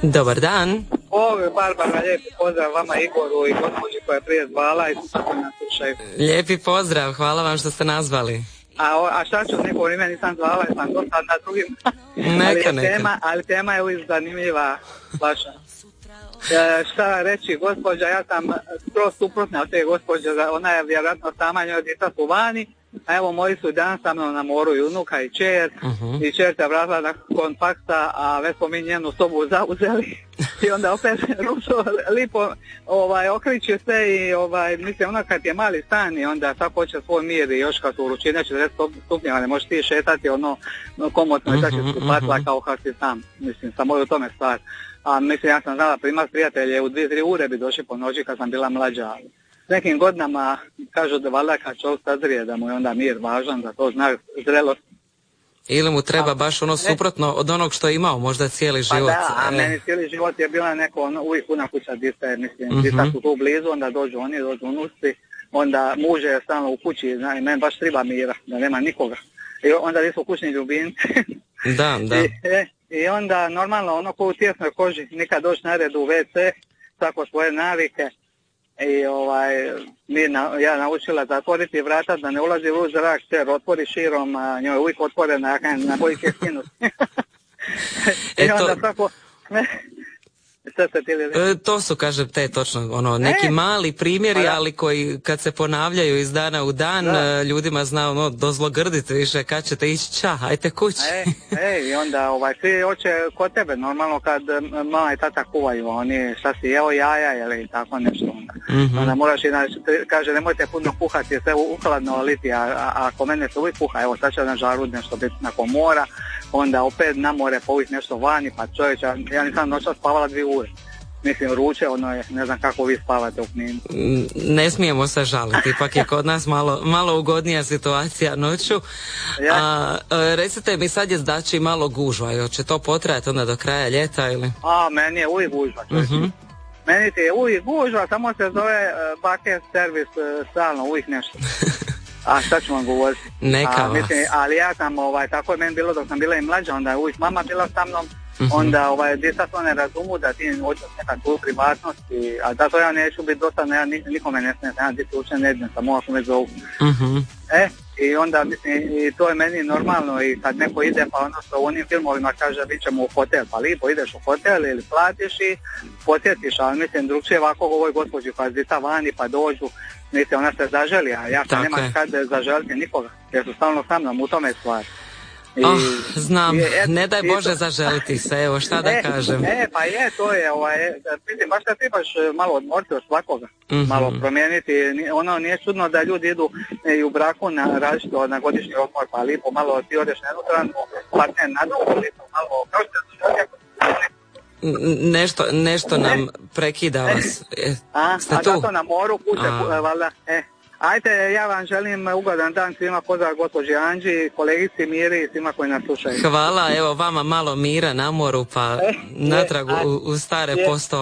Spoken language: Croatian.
Dobar dan. Ovo je Barbara, lijepi pozdrav vama Igoru i gospođi koja je prije zvala i kako nas slušaju. Lijepi pozdrav, hvala vam što ste nazvali. A šta ću, neko vrijeme nisam zvala, sam dosta na drugim. Neka. Ali tema je uvijek zanimljiva vaša. Šta reći, gospođa, ja sam skroz suprotna od te gospođe, ona je vjerojatno sama, njoj djeca su vani, a evo moji su danas sa mnom na moru i unuka i čer, i čer se vratila nakon faksa, a već smo mi njenu sobu zauzeli i onda opet rušo lipo okriče se i mislim ona kad je mali stan i onda sad hoće svoj mir i još kad su vrućine 40 stupnjeva ne možeš ti šetati komotno i da će skupatila kao kad si sam, mislim samo je u tome stvar. A mislim ja sam znala primat prijatelje u 2-3 ure bi došli po noći kad sam bila mlađa. S nekim godinama kažu da valjda kad čovjek sazrije da mu je onda mir važan, da to zna zrelost. Ili mu treba baš ono suprotno od onog što je imao možda cijeli život. Pa da, a meni cijeli život je bila neko uvijek puna kuća diste, mislim, dista su tu blizu, onda dođu oni, dođu unuci, onda muže je stalno u kući, i meni baš treba mira, da nema nikoga. I onda nisu kućni ljubimci. Da. I onda normalno ono ko u tjesnoj koži nikad doći na red u WC, tako svoje navike i ja naučila zatvoriti vrata da ne ulazi u zrak, čer otvori širom, a njoj je uvijek otvorena, na boji će skinuti. I onda tako... To su, kažem, te točno, neki mali primjeri, ali koji kad se ponavljaju iz dana u dan, ljudima zna dozlogrditi više kad ćete ići hajte kući. I onda svi hoće kod tebe, normalno kad mama i tata kuvaju, oni šta si jeo jaja ili tako nešto onda. Onda moraš kaže nemojte puno kuhati, sve uhladno liti, a ako mene se uvijek kuha, evo sad će na žaru nešto biti nakon mora, onda opet na more povijek nešto vani, pa čovječa, ja nisam noća spavala 2 ure. Mislim, ruče, ono je, ne znam kako vi spavate u Kninu. Ne smijemo se žaliti, ipak je kod nas malo ugodnija situacija noću. Recite mi, sad je znači malo gužva, hoće to potrajati onda do kraja ljeta ili? Meni je uvijek gužva, Meni ti je uvijek gužva, samo se zove bucket servis, stalno, uvijek nešto. A šta ću vam govoriti? Neka mislim, ali ja sam, tako je meni bilo dok sam bila i mlađa, onda je uvijek mama bila sa mnom, onda djeca to ne razumu da ti hoćeš nekad tu privatnosti, a zato ja neću biti dosadno, ja nikome ne smijem, ja djeti uopće ne znam, samo ako me zovu. I onda mislim, i to je meni normalno i kad neko ide pa ono što u onim filmovima kaže bit ćemo u hotel, pa lipo ideš u hotel ili platiš i posjetiš, ali mislim drugčije ovako ovoj gospođi koja djeca vani pa dođu, mislim ona se zaželi, a ja sam nemam kad zaželiti nikoga, jer su stalno sa mnom, u tome je stvar. Znam, ne daj Bože zaželiti se, evo šta da kažem. Pa je, to je, mislim, baš da trebaš malo odmoriti od svakoga, malo promijeniti, ono nije čudno da ljudi idu i u braku na različito, na godišnji odmor, pa lipo, malo ti odeš na jednu stranu, partner na drugu, lipo, malo, kao što nešto nam prekida vas. Ste tu? A zato na moru, kuće, valjda, Ajde, ja vam želim ugodan dan svima, pozdrav gospođi Anđi, kolegici Miri i svima koji nas slušaju. Hvala, evo vama malo mira na moru, pa natrag u stare posto.